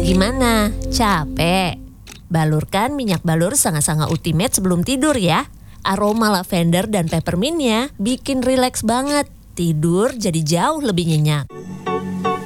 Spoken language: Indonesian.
Gimana? Capek? Balurkan minyak balur Sangat-Sangat Ultimate sebelum tidur ya. Aroma lavender dan peppermintnya bikin rileks banget. Tidur jadi jauh lebih nyenyak.